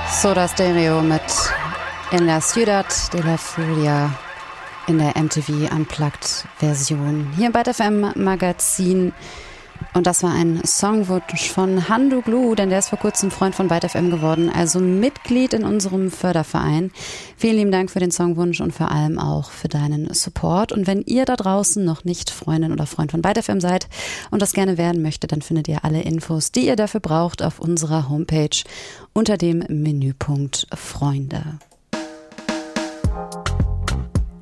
Soda Stereo mit In la Ciudad de la Furia in der MTV Unplugged Version hier bei FM Magazin. Und das war ein Songwunsch von Handu Glu, denn der ist vor kurzem Freund von Byte FM geworden, also Mitglied in unserem Förderverein. Vielen lieben Dank für den Songwunsch und vor allem auch für deinen Support. Und wenn ihr da draußen noch nicht Freundin oder Freund von Byte FM seid und das gerne werden möchtet, dann findet ihr alle Infos, die ihr dafür braucht, auf unserer Homepage unter dem Menüpunkt Freunde.